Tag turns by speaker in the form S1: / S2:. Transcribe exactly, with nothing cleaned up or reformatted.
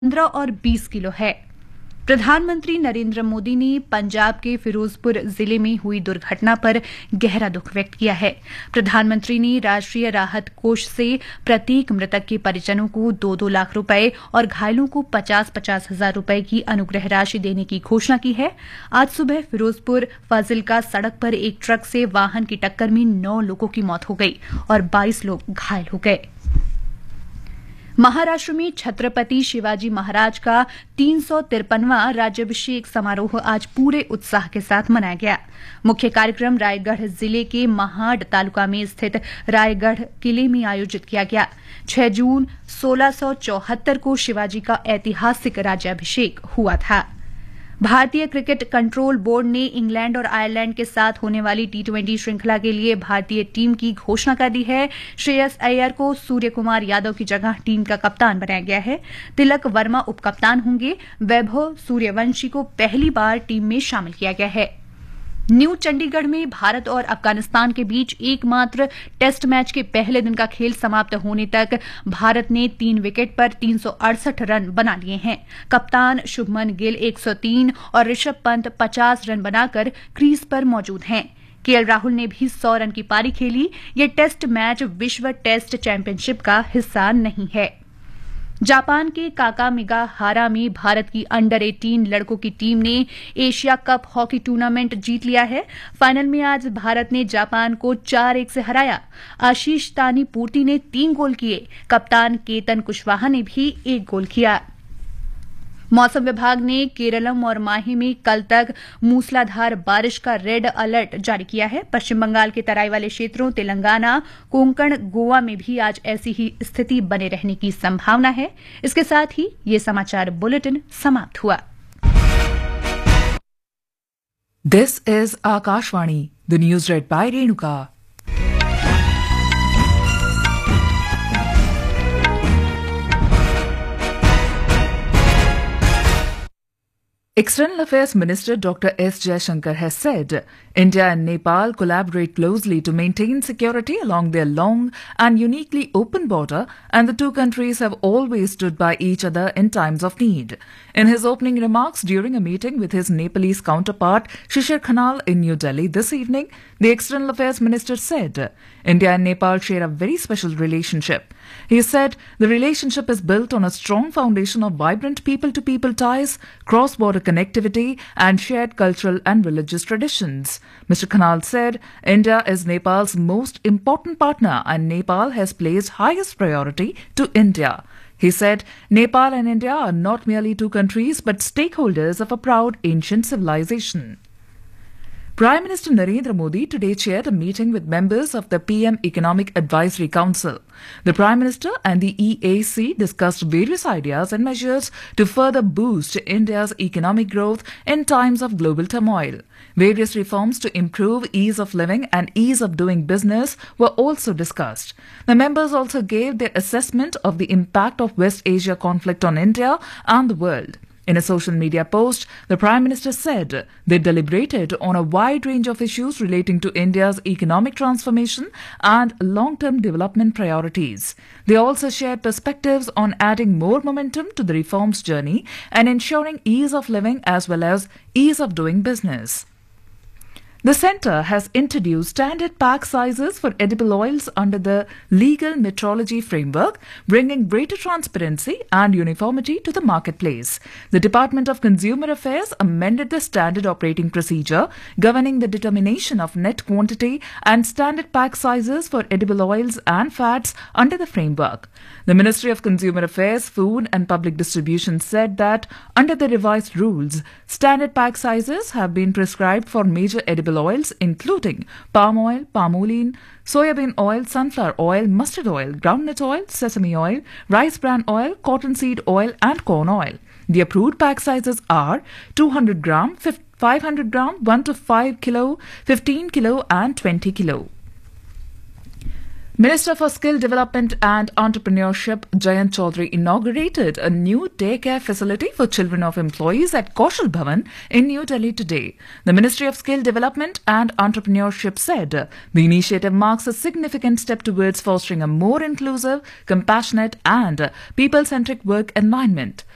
S1: पंद्रह और बीस किलो है। प्रधानमंत्री नरेंद्र मोदी ने पंजाब के फिरोजपुर जिले में हुई दुर्घटना पर गहरा दुख व्यक्त किया है। प्रधानमंत्री ने राष्ट्रीय राहत कोष से प्रत्येक मृतक के परिजनों को दो दो लाख रुपए और घायलों को पचास पचास हजार रुपए की अनुग्रह राशि देने की घोषणा की है। आज सुबह फिरोजपुर फाजिल्का सड़क पर एक ट्रक से वाहन की टक्कर में नौ लोगों की मौत हो गई और बाईस लोग घायल हो गए। महाराष्ट्र में छत्रपति शिवाजी महाराज का तीन सौ तिरपनवां राज्याभिषेक समारोह आज पूरे उत्साह के साथ मनाया गया। मुख्य कार्यक्रम रायगढ़ जिले के महाड तालुका में स्थित रायगढ़ किले में आयोजित किया गया। छह जून सोलह सौ चौहत्तर को शिवाजी का ऐतिहासिक राज्याभिषेक हुआ था। भारतीय क्रिकेट कंट्रोल बोर्ड ने इंग्लैंड और आयरलैंड के साथ होने वाली टी ट्वेंटी श्रृंखला के लिए भारतीय टीम की घोषणा कर दी है। श्रेयस अय्यर को सूर्य कुमार यादव की जगह टीम का कप्तान बनाया गया है। तिलक वर्मा उपकप्तान होंगे। वैभव सूर्यवंशी को पहली बार टीम में शामिल किया गया है। न्यू चंडीगढ़ में भारत और अफगानिस्तान के बीच एकमात्र टेस्ट मैच के पहले दिन का खेल समाप्त होने तक भारत ने तीन विकेट पर तीन सौ अड़सठ रन बना लिए हैं। कप्तान शुभमन गिल एक सौ तीन और ऋषभ पंत पचास रन बनाकर क्रीज पर मौजूद हैं। केएल राहुल ने भी सौ रन की पारी खेली। यह टेस्ट मैच विश्व टेस्ट चैंपियनशिप का हिस्सा नहीं है। जापान के काकामिगाहारा में भारत की अंडर अठारह लड़कों की टीम ने एशिया कप हॉकी टूर्नामेंट जीत लिया है। फाइनल में आज भारत ने जापान को चार एक से हराया। आशीष तानी पूर्ति ने तीन गोल किए। कप्तान केतन कुशवाहा ने भी एक गोल किया। मौसम विभाग ने केरलम और माहे में कल तक मूसलाधार बारिश का रेड अलर्ट जारी किया है। पश्चिम बंगाल के तराई वाले क्षेत्रों, तेलंगाना, कोंकण, गोवा में भी आज ऐसी ही स्थिति बने रहने की संभावना है। इसके साथ ही ये समाचार बुलेटिन समाप्त हुआ।
S2: This is Akashvani, the news red bye Renuka. External Affairs Minister Doctor S. Jaishankar has said India and Nepal collaborate closely to maintain security along their long and uniquely open border, and the two countries have always stood by each other in times of need. In his opening remarks during a meeting with his Nepalese counterpart Shishir Khanal in New Delhi this evening, the External Affairs Minister said India and Nepal share a very special relationship. He said the relationship is built on a strong foundation of vibrant people-to-people ties, cross-border connectivity and shared cultural and religious traditions. Mister Khanal said India is Nepal's most important partner and Nepal has placed highest priority to India. He said Nepal and India are not merely two countries but stakeholders of a proud ancient civilization. Prime Minister Narendra Modi today chaired a meeting with members of the P M Economic Advisory Council. The Prime Minister and the E A C discussed various ideas and measures to further boost India's economic growth in times of global turmoil. Various reforms to improve ease of living and ease of doing business were also discussed. The members also gave their assessment of the impact of West Asia conflict on India and the world. In a social media post, the Prime Minister said they deliberated on a wide range of issues relating to India's economic transformation and long-term development priorities. They also shared perspectives on adding more momentum to the reforms journey and ensuring ease of living as well as ease of doing business. The Centre has introduced standard pack sizes for edible oils under the legal metrology framework, bringing greater transparency and uniformity to the marketplace. The Department of Consumer Affairs amended the standard operating procedure governing the determination of net quantity and standard pack sizes for edible oils and fats under the framework. The Ministry of Consumer Affairs, Food and Public Distribution said that under the revised rules, standard pack sizes have been prescribed for major edible oils including palm oil, palmolene, soybean oil, sunflower oil, mustard oil, groundnut oil, sesame oil, rice bran oil, cottonseed oil and corn oil. The approved pack sizes are two hundred gram, five hundred gram, one to five kilo, fifteen kilo and twenty kilo. Minister for Skill Development and Entrepreneurship Jayant Chaudhary inaugurated a new daycare facility for children of employees at Kaushal Bhavan in New Delhi today. The Ministry of Skill Development and Entrepreneurship said the initiative marks a significant step towards fostering a more inclusive, compassionate and people-centric work environment.